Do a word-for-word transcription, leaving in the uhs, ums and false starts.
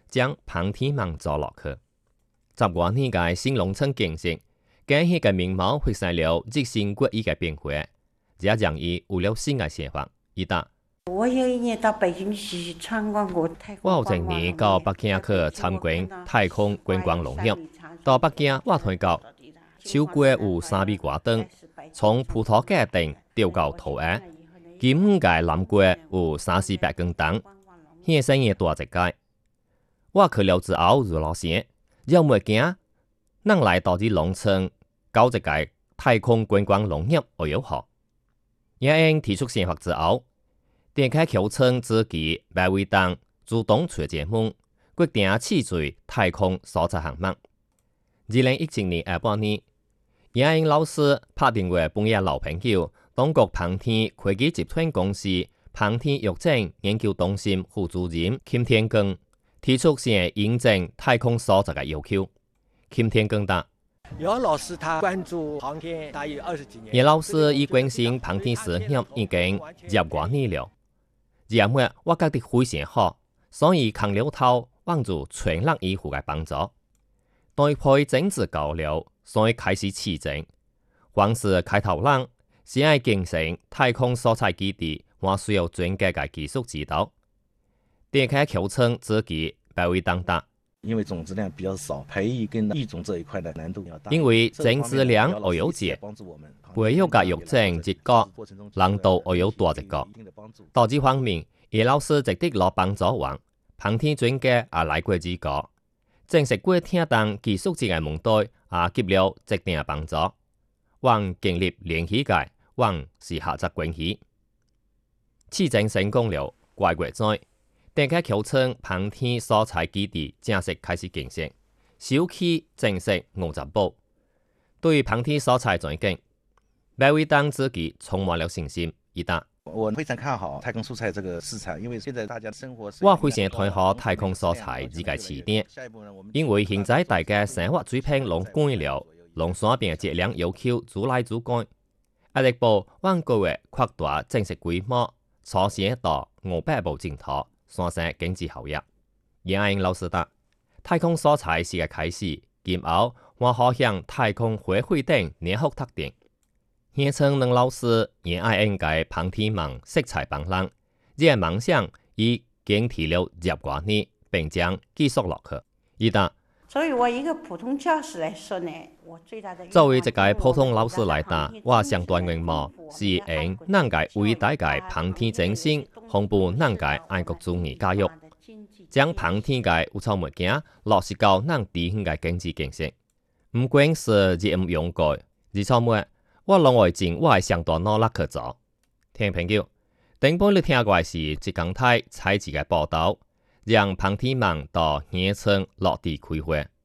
将旁天网做落去。十多年嘅新农村建设，改变嘅面貌发生了日新月异嘅变化，也让伊有了新嘅想法。伊答： 我有一年到北京去参观过太空。 我有一年到北京去参观太空观光农业。到北京，我睇到秋季有三米高灯，从葡萄架顶吊到涂鸦。金界南国有三四百根灯，显生嘅大一界。我去了之后如老先，又袂惊，咱来到啲农村搞一个太空观光农业学友好。也因提出想法之后，点开桥村自己白尾档主动出节目，决定试做太空所在项目。二零一七年下半年，也因老师拍电话帮嘢老朋友，中国航天科技集团公司航天育成研究中心副主任金天光提出想引证太空所在嘅要求。金天光答： 姚老师他关注航天大约二十几年。 叶老师已关心航天事业已经十多年了。然末我觉得非常好，所以扛了头望住全力以赴嘅帮助。待配整治够了，所以开始试证。光是开头人，先要建成太空所在基地，还需要专家嘅技术指导。点开桥村自己白尾当大。 因为种子量比较少，培育跟育种这一块的难度要大。 因为种子量学有节，培育嘅育种一个，难度学有大一个。到这方面，叶老师值得攞帮助王，航天专家也来过指教，正式过听当技术者嘅问题，也给了一定帮助。王建立联系界，王是下集关系。试证成功了，怪月在。点开桥村航天所在基地正式开始建设，首期正式五十部。对航天所在前景，白尾当自己充满了信心。伊答： 我非常看好太空素材这个市场，因为现在大家的生活。 我非常睇好太空所在这个起点，因为现在大家生活水平拢高了，农山边质量要求逐来逐改。下一步，往个月扩大正式规模，初先到五百部镜头。产生经济效益。杨英老师答：太空所在是个开始，今后我可向太空回馈等年复特定。现村两老师也爱应该航天梦色彩斑斓，这个梦想已经提了十多年，并将继续落去。伊答： 作为我一个普通教师来说呢，我最大的作为一个普通老师来答，我上大愿望是用咱个伟大个航天精神，弘布咱个爱国主义教育，将航天个有草物件落实到咱地方个经济建设。唔管是热唔用过，二草物，我拢会尽我的上大努力去做。听朋友，顶半日听过是一港台采集个报道，让航天梦到乡村落地开花。